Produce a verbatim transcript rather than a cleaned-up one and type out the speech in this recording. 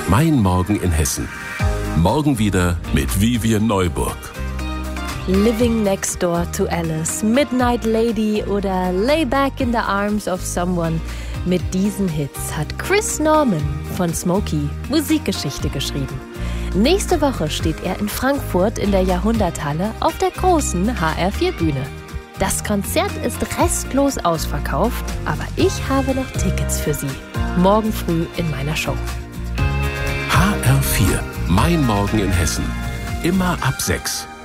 Mein Morgen in Hessen. Morgen wieder mit Vivian Neuburg. Living Next Door to Alice, Midnight Lady oder Lay Back in the Arms of Someone. Mit diesen Hits hat Chris Norman von Smokey Musikgeschichte geschrieben. Nächste Woche steht er in Frankfurt in der Jahrhunderthalle auf der großen H R vier Bühne. Das Konzert ist restlos ausverkauft, aber ich habe noch Tickets für Sie. Morgen früh in meiner Show. H R vier, Mein Morgen in Hessen. Immer ab sechs.